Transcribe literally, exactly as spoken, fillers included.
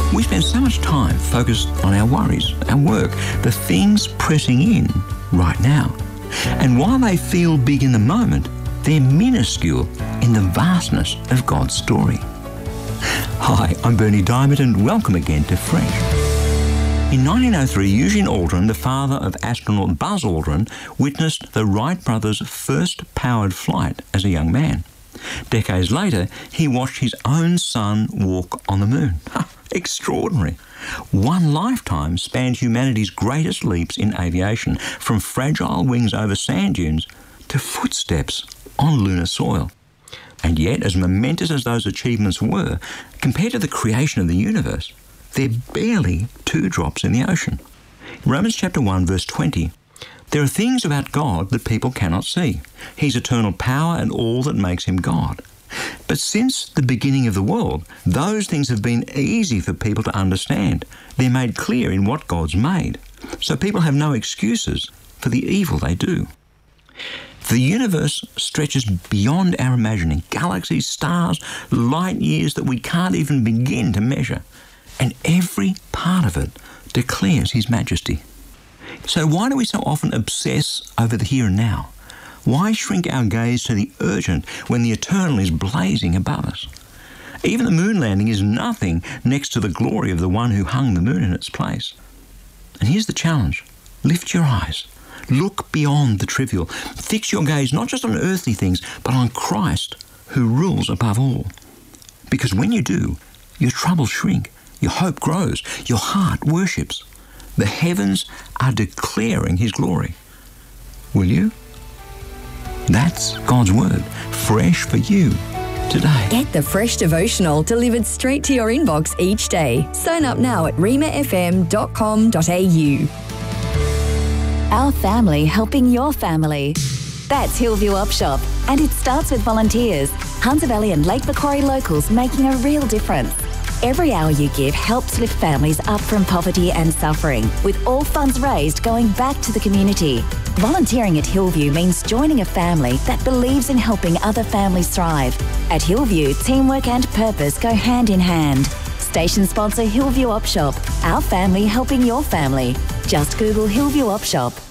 We spend so much time focused on our worries, our work, the things pressing in right now. And while they feel big in the moment, they're minuscule in the vastness of God's story. Hi, I'm Bernie Diamond and welcome again to Fresh. In nineteen oh three, Eugene Aldrin, the father of astronaut Buzz Aldrin, witnessed the Wright brothers' first powered flight as a young man. Decades later, he watched his own son walk on the moon. Extraordinary. One lifetime spanned humanity's greatest leaps in aviation, from fragile wings over sand dunes to footsteps on lunar soil. And yet, as momentous as those achievements were, compared to the creation of the universe, they're barely two drops in the ocean. In Romans chapter one, verse twenty, there are things about God that people cannot see. He's eternal power and all that makes him God. But since the beginning of the world, those things have been easy for people to understand. They're made clear in what God's made. So people have no excuses for the evil they do. The universe stretches beyond our imagining. Galaxies, stars, light years that we can't even begin to measure. And every part of it declares his majesty. So why do we so often obsess over the here and now? Why shrink our gaze to the urgent when the eternal is blazing above us? Even the moon landing is nothing next to the glory of the one who hung the moon in its place. And here's the challenge. Lift your eyes. Look beyond the trivial. Fix your gaze not just on earthly things, but on Christ, who rules above all. Because when you do, your troubles shrink. Your hope grows. Your heart worships. The heavens are declaring his glory. Will you? That's God's word, fresh for you today. Get the Fresh Devotional delivered straight to your inbox each day. Sign up now at rima f m dot com dot a u. Our family helping your family. That's Hillview Upshop, and it starts with volunteers. Hunter Valley and Lake Macquarie locals making a real difference. Every hour you give helps lift families up from poverty and suffering, with all funds raised going back to the community. Volunteering at Hillview means joining a family that believes in helping other families thrive. At Hillview, teamwork and purpose go hand in hand. Station sponsor Hillview Upshop, our family helping your family. Just Google Hillview Upshop.